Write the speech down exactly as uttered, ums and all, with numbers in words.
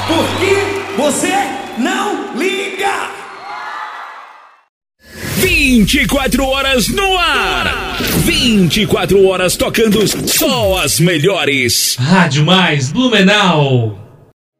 Porque você não liga. vinte e quatro horas no ar. vinte e quatro horas tocando só as melhores. Rádio Mais Blumenau.